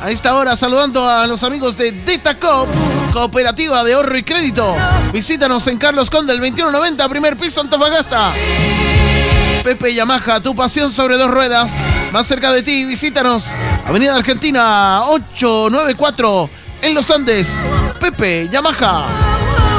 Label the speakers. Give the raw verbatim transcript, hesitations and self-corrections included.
Speaker 1: A esta hora saludando a los amigos de Detacop, Cooperativa de Ahorro y Crédito. Visítanos en Carlos Conde, el veintiuno noventa, primer piso, Antofagasta. Pepe Yamaha, tu pasión sobre dos ruedas. Más cerca de ti, visítanos. Avenida Argentina ochocientos noventa y cuatro en Los Andes. Pepe Yamaha.